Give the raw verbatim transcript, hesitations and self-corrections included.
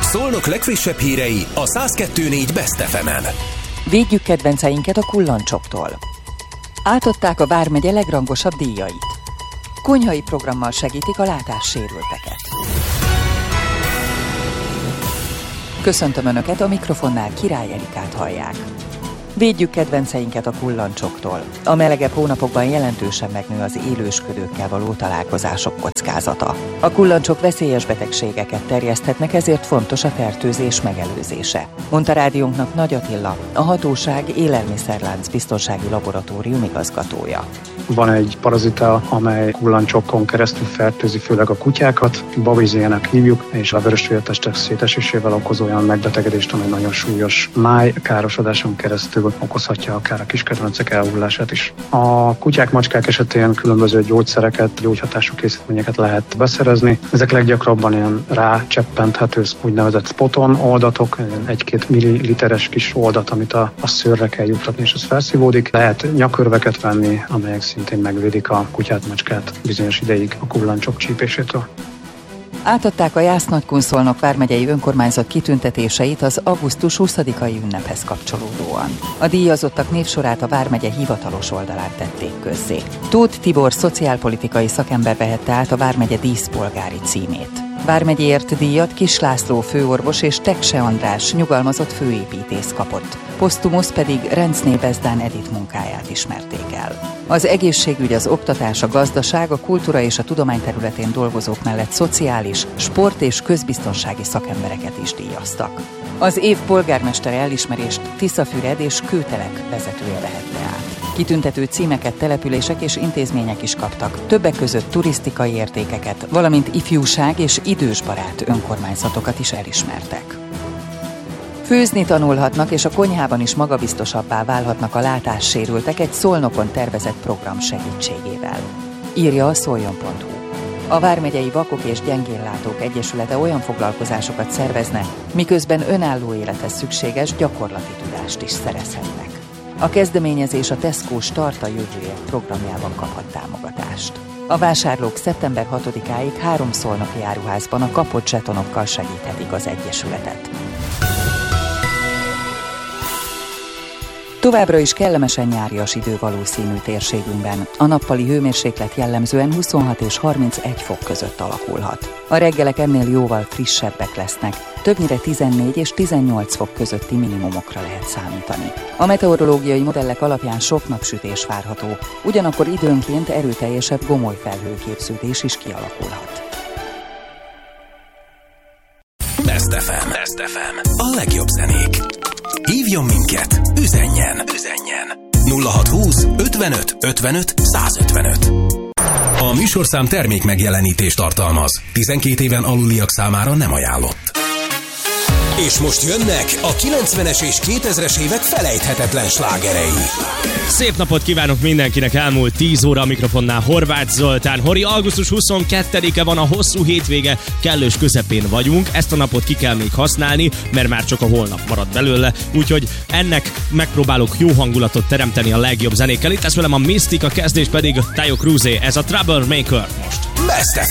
Szolnok legfrissebb hírei a száz kettő pont négy Best ef emen. Védjük kedvenceinket a kullancsoktól. Átadták a vármegye legrangosabb díjait. Konyhai programmal segítik a látássérülteket. Köszöntöm Önöket, a mikrofonnál Király Erikát hallják. Védjük kedvenceinket a kullancsoktól. A melegebb hónapokban jelentősen megnő az élősködőkkel való találkozások kockázata. A kullancsok veszélyes betegségeket terjeszthetnek, ezért fontos a fertőzés megelőzése, mondta rádiónknak Nagy Attila, a hatóság élelmiszerlánc biztonsági laboratórium igazgatója. Van egy parazita, amely kullancsokon keresztül fertőzi főleg a kutyákat, babizének hívjuk, és a vörösvértestek szétesésével okoz olyan megbetegedést, amely nagyon súlyos májkárosodáson keresztül okozhatja akár a kiskedvencek elhullását is. A kutyák, macskák esetén különböző gyógyszereket, gyógyhatású készítményeket lehet beszerezni. Ezek leggyakrabban ilyen rácseppenthető úgynevezett spoton oldatok, egy-két milliliteres kis oldat, amit a, a szőrre kell juttatni, és ez felszívódik. Lehet nyakörveket venni, amelyek szintén megvédik a kutyát, macskát bizonyos ideig a kullancsok csípésétől. Átadták a Jász-Nagykun-Szolnok vármegyei önkormányzat kitüntetéseit az augusztus huszadikai ünnephez kapcsolódóan. A díjazottak névsorát a vármegye hivatalos oldalán tették közzé. Tóth Tibor szociálpolitikai szakember vehette át a vármegye díszpolgári címét. Vármegyéért díjat Kiss László főorvos és Tekse András nyugalmazott főépítész kapott. Posztumusz pedig Rencné Bezdán Edith munkáját ismerték el. Az egészségügy, az oktatás, a gazdaság, a kultúra és a tudomány területén dolgozók mellett szociális, sport és közbiztonsági szakembereket is díjaztak. Az év polgármestere elismerést Tiszafüred és Kőtelek vezetője vehette át. Kitüntető címeket települések és intézmények is kaptak, többek között turisztikai értékeket, valamint ifjúság és idősbarát önkormányzatokat is elismertek. Főzni tanulhatnak, és a konyhában is magabiztosabbá válhatnak a látássérültek egy Szolnokon tervezett program segítségével, írja a szoljon pont hu. A Vármegyei Vakok és Gyengénlátók Egyesülete olyan foglalkozásokat szervezne, miközben önálló élethez szükséges gyakorlati tudást is szerezhetnek. A kezdeményezés a Tesco Start a jövőért programjában kaphat támogatást. A vásárlók szeptember hatodikáig három szolnoki áruházban a kapott zsetonokkal segíthetik az Egyesületet. Továbbra is kellemesen nyárias idő valószínű térségünkben. A nappali hőmérséklet jellemzően huszonhat és harmincegy fok között alakulhat. A reggelek ennél jóval frissebbek lesznek. Többnyire tizennégy és tizennyolc fok közötti minimumokra lehet számítani. A meteorológiai modellek alapján sok napsütés várható, ugyanakkor időnként erőteljesebb gomoly felhőképződés is kialakulhat. Best ef em. Best ef em. A legjobb zenék. Hívjon minket, üzenjen, üzenjen. nulla hatszázhúsz ötvenöt ötvenöt százötvenöt. A műsorszám termék megjelenítést tartalmaz. tizenkét éven aluliak számára nem ajánlott. És most jönnek a kilencvenes és kétezres évek felejthetetlen slágerei. Szép napot kívánok mindenkinek, elmúlt tíz óra, a mikrofonnál Horváth Zoltán. Hori, augusztus huszonkettedike van, a hosszú hétvége kellős közepén vagyunk. Ezt a napot ki kell még használni, mert már csak a holnap marad belőle. Úgyhogy ennek megpróbálok jó hangulatot teremteni a legjobb zenékkel. Itt lesz velem a Mystic, a kezdés pedig Taio Cruzé, ez a Troublemaker most. Best ef em.